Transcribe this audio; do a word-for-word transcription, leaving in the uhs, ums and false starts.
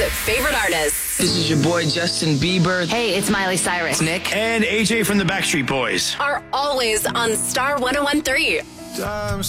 favorite artists. This is your boy Justin Bieber. Hey, it's Miley Cyrus. Nick. And A J from the Backstreet Boys. Are always on Star one oh one three.